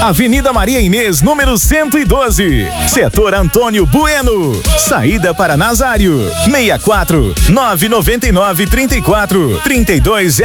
Avenida Maria Inês, número 112, Setor Antônio Bueno, saída para Nazário, 64 999 34 32